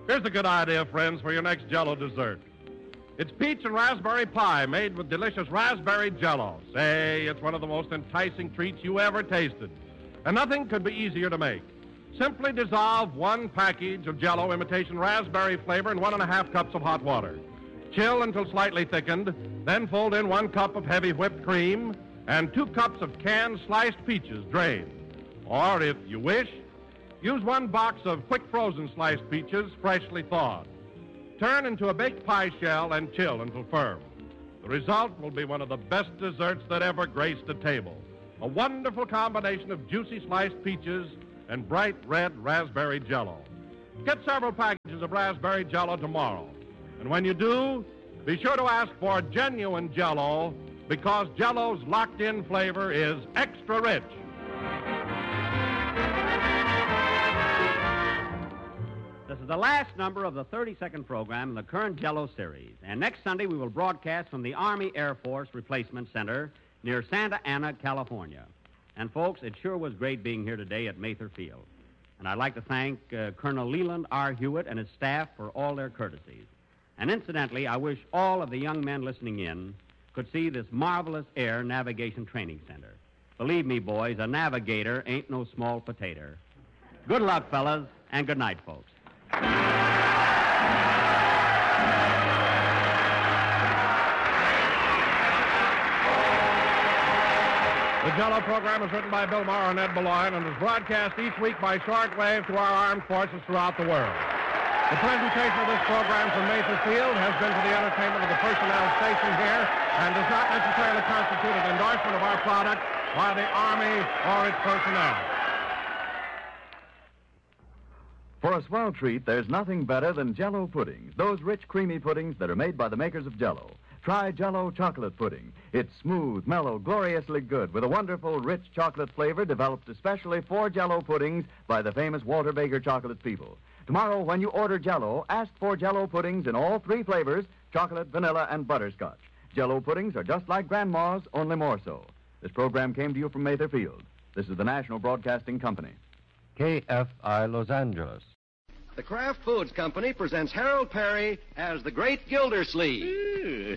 Here's a good idea, friends, for your next Jell-O dessert. It's peach and raspberry pie made with delicious raspberry Jell-O. Say, it's one of the most enticing treats you ever tasted. And nothing could be easier to make. Simply dissolve 1 package of Jell-O imitation raspberry flavor in 1.5 cups of hot water. Chill until slightly thickened, then fold in 1 cup of heavy whipped cream and 2 cups of canned sliced peaches drained. Or, if you wish, use 1 box of quick frozen sliced peaches freshly thawed. Turn into a baked pie shell and chill until firm. The result will be one of the best desserts that ever graced a table. A wonderful combination of juicy sliced peaches and bright red raspberry Jell-O. Get several packages of raspberry Jell-O tomorrow. And when you do, be sure to ask for genuine Jell-O, because Jell-O's locked-in flavor is extra rich. This is the last number of the 32nd program in the current Jell-O series. And next Sunday, we will broadcast from the Army Air Force Replacement Center near Santa Ana, California. And, folks, it sure was great being here today at Mather Field. And I'd like to thank Colonel Leland R. Hewitt and his staff for all their courtesies. And incidentally, I wish all of the young men listening in could see this marvelous air navigation training center. Believe me, boys, a navigator ain't no small potato. Good luck, fellas, and good night, folks. The Jell-O program is written by Bill Maher and Ed Beloin and is broadcast each week by shortwave to our armed forces throughout the world. The presentation of this program from Mather Field has been for the entertainment of the personnel stationed here and does not necessarily constitute an endorsement of our product by the Army or its personnel. For a swell treat, there's nothing better than Jell-O puddings, those rich, creamy puddings that are made by the makers of Jell-O. Try Jell-O chocolate pudding. It's smooth, mellow, gloriously good, with a wonderful, rich chocolate flavor developed especially for Jell-O puddings by the famous Walter Baker chocolate people. Tomorrow, when you order Jell-O, ask for Jell-O puddings in all 3 flavors, chocolate, vanilla, and butterscotch. Jell-O puddings are just like Grandma's, only more so. This program came to you from Mather Field. This is the National Broadcasting Company. KFI Los Angeles. The Kraft Foods Company presents Harold Perry as the Great Gildersleeve.